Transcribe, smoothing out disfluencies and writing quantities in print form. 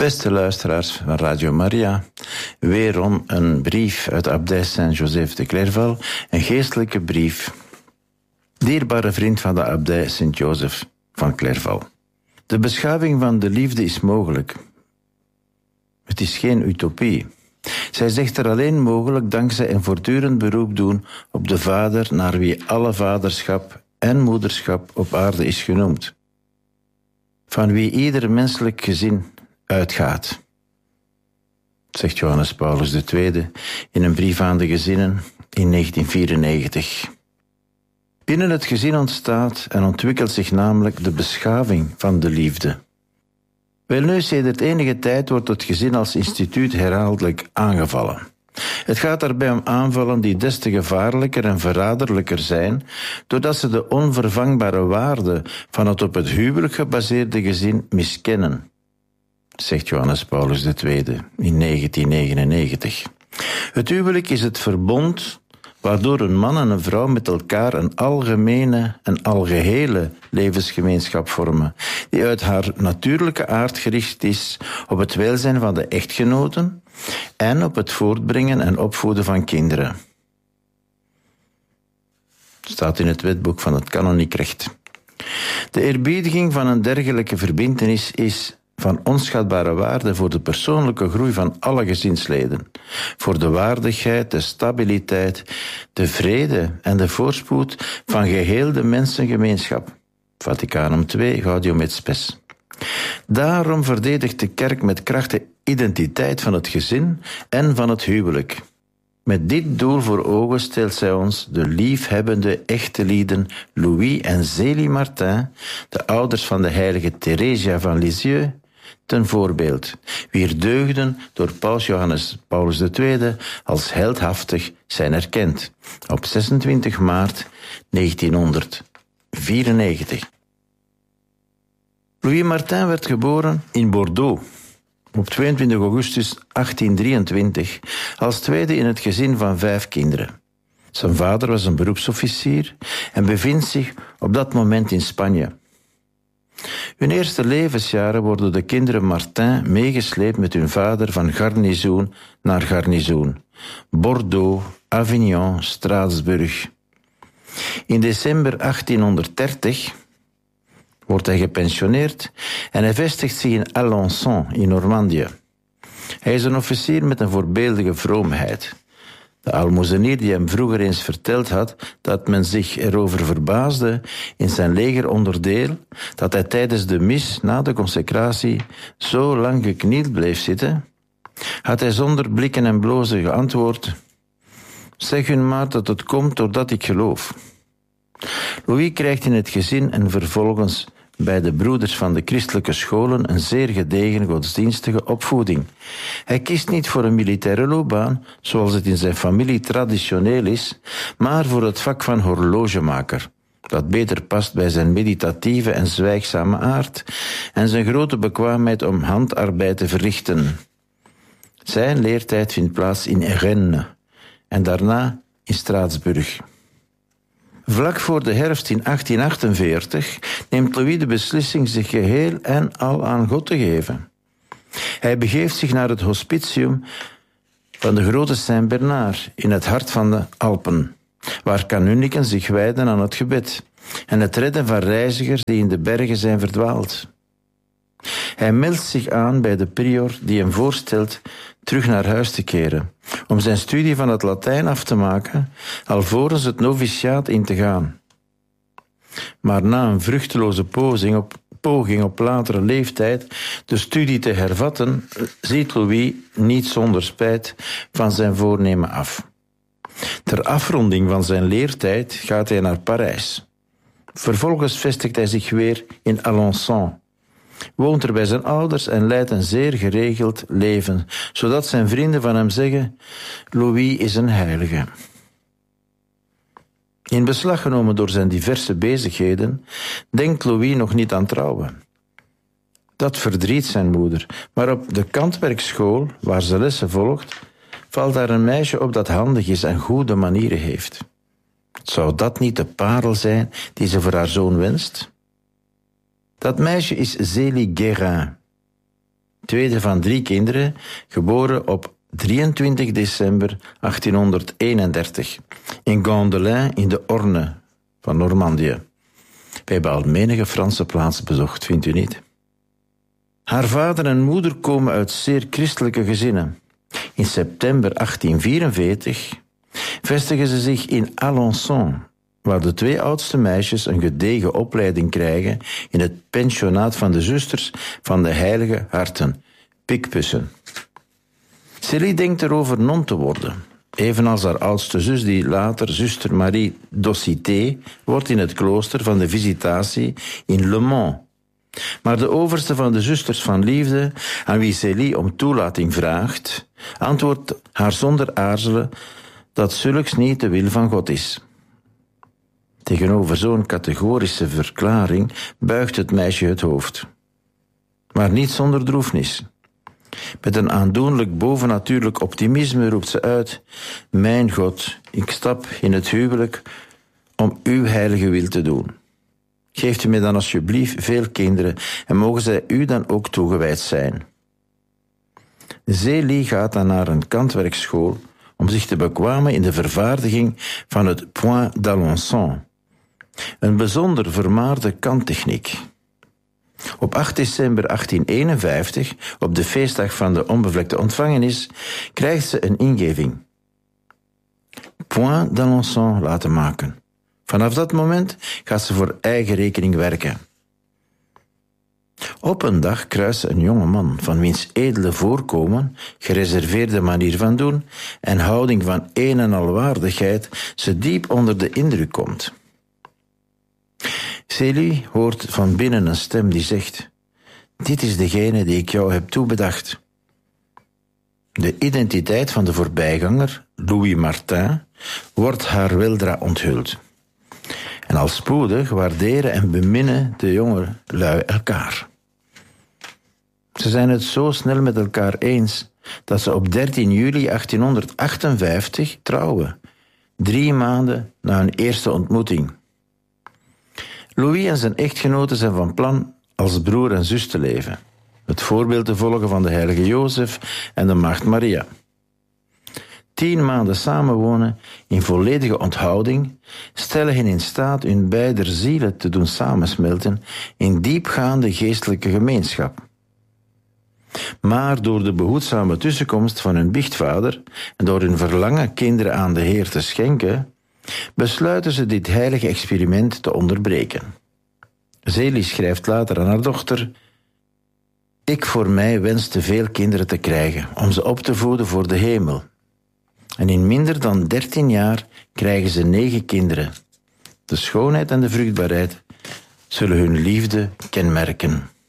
Beste luisteraars van Radio Maria, weerom een brief uit de abdij Saint-Joseph de Clairval, een geestelijke brief. Dierbare vriend van de abdij Sint-Joseph van Clairval. De beschaving van de liefde is mogelijk. Het is geen utopie. Zij zegt er alleen mogelijk dankzij een voortdurend beroep doen op de Vader naar wie alle vaderschap en moederschap op aarde is genoemd. Van wie ieder menselijk gezin uitgaat, zegt Johannes Paulus II in een brief aan de gezinnen in 1994. Binnen het gezin ontstaat en ontwikkelt zich namelijk de beschaving van de liefde. Welnu, sedert enige tijd wordt het gezin als instituut herhaaldelijk aangevallen. Het gaat daarbij om aanvallen die des te gevaarlijker en verraderlijker zijn, doordat ze de onvervangbare waarde van het op het huwelijk gebaseerde gezin miskennen, zegt Johannes Paulus II in 1999. Het huwelijk is het verbond waardoor een man en een vrouw met elkaar een algemene en algehele levensgemeenschap vormen, die uit haar natuurlijke aard gericht is op het welzijn van de echtgenoten en op het voortbrengen en opvoeden van kinderen. Staat in het wetboek van het kanoniek recht. De eerbiediging van een dergelijke verbintenis is van onschatbare waarde voor de persoonlijke groei van alle gezinsleden, voor de waardigheid, de stabiliteit, de vrede en de voorspoed van geheel de mensengemeenschap. Vaticanum II, Gaudium et Spes. Daarom verdedigt de kerk met kracht de identiteit van het gezin en van het huwelijk. Met dit doel voor ogen stelt zij ons de liefhebbende echte lieden Louis en Zélie Martin, de ouders van de heilige Theresia van Lisieux, ten voorbeeld, wier deugden door Paus Johannes Paulus II als heldhaftig zijn erkend, op 26 maart 1994. Louis Martin werd geboren in Bordeaux op 22 augustus 1823 als tweede in het gezin van 5 kinderen. Zijn vader was een beroepsofficier en bevindt zich op dat moment in Spanje. Hun eerste levensjaren worden de kinderen Martin meegesleept met hun vader van garnizoen naar garnizoen. Bordeaux, Avignon, Straatsburg. In december 1830 wordt hij gepensioneerd en hij vestigt zich in Alençon in Normandië. Hij is een officier met een voorbeeldige vroomheid. De aalmoezenier die hem vroeger eens verteld had dat men zich erover verbaasde in zijn legeronderdeel dat hij tijdens de mis na de consecratie zo lang geknield bleef zitten, had hij zonder blikken en blozen geantwoord: zeg hun maar dat het komt doordat ik geloof. Louis krijgt in het gezin en vervolgens bij de broeders van de christelijke scholen een zeer gedegen godsdienstige opvoeding. Hij kiest niet voor een militaire loopbaan, zoals het in zijn familie traditioneel is, maar voor het vak van horlogemaker, dat beter past bij zijn meditatieve en zwijgzame aard en zijn grote bekwaamheid om handarbeid te verrichten. Zijn leertijd vindt plaats in Rennes en daarna in Straatsburg. Vlak voor de herfst in 1848 neemt Louis de beslissing zich geheel en al aan God te geven. Hij begeeft zich naar het hospitium van de grote Saint-Bernard in het hart van de Alpen, waar kanunniken zich wijden aan het gebed en het redden van reizigers die in de bergen zijn verdwaald. Hij meldt zich aan bij de prior die hem voorstelt terug naar huis te keren, om zijn studie van het Latijn af te maken, alvorens het noviciaat in te gaan. Maar na een vruchteloze poging op latere leeftijd de studie te hervatten, ziet Louis niet zonder spijt van zijn voornemen af. Ter afronding van zijn leertijd gaat hij naar Parijs. Vervolgens vestigt hij zich weer in Alençon, woont er bij zijn ouders en leidt een zeer geregeld leven, zodat zijn vrienden van hem zeggen: Louis is een heilige. In beslag genomen door zijn diverse bezigheden, denkt Louis nog niet aan trouwen. Dat verdriet zijn moeder, maar op de kantwerkschool, waar ze lessen volgt, valt daar een meisje op dat handig is en goede manieren heeft. Zou dat niet de parel zijn die ze voor haar zoon wenst? Dat meisje is Zélie Guérin. tweede van 3 kinderen, geboren op 23 december 1831 in Gandelin in de Orne van Normandië. We hebben al menige Franse plaats bezocht, vindt u niet? Haar vader en moeder komen uit zeer christelijke gezinnen. In september 1844 vestigen ze zich in Alençon, waar de 2 oudste meisjes een gedegen opleiding krijgen in het pensionaat van de zusters van de Heilige Harten, Picpussen. Célie denkt erover non te worden, evenals haar oudste zus die later zuster Marie d'Aucité wordt in het klooster van de Visitatie in Le Mans. Maar de overste van de zusters van liefde, aan wie Célie om toelating vraagt, antwoordt haar zonder aarzelen dat zulks niet de wil van God is. Tegenover zo'n categorische verklaring buigt het meisje het hoofd. Maar niet zonder droefnis. Met een aandoenlijk bovennatuurlijk optimisme roept ze uit: mijn God, ik stap in het huwelijk om uw heilige wil te doen. Geeft u mij dan alsjeblieft veel kinderen en mogen zij u dan ook toegewijd zijn. Célie gaat dan naar een kantwerkschool om zich te bekwamen in de vervaardiging van het point d'Alençon, een bijzonder vermaarde kanttechniek. Op 8 december 1851, op de feestdag van de onbevlekte ontvangenis, krijgt ze een ingeving. Point d'Alençon laten maken. Vanaf dat moment gaat ze voor eigen rekening werken. Op een dag kruist ze een jonge man van wiens edele voorkomen, gereserveerde manier van doen en houding van een en al waardigheid ze diep onder de indruk komt. Célie hoort van binnen een stem die zegt: dit is degene die ik jou heb toebedacht. De identiteit van de voorbijganger, Louis Martin, wordt haar weldra onthuld. En al spoedig waarderen en beminnen de jonge lui elkaar. Ze zijn het zo snel met elkaar eens dat ze op 13 juli 1858 trouwen, 3 maanden na hun eerste ontmoeting. Louis en zijn echtgenote zijn van plan als broer en zus te leven, het voorbeeld te volgen van de heilige Jozef en de maagd Maria. 10 maanden samenwonen in volledige onthouding stellen hen in staat hun beider zielen te doen samensmelten in diepgaande geestelijke gemeenschap. Maar door de behoedzame tussenkomst van hun biechtvader en door hun verlangen kinderen aan de Heer te schenken, besluiten ze dit heilige experiment te onderbreken. Célie schrijft later aan haar dochter: ik voor mij wenste veel kinderen te krijgen om ze op te voeden voor de hemel. En in minder dan 13 jaar krijgen ze 9 kinderen. De schoonheid en de vruchtbaarheid zullen hun liefde kenmerken.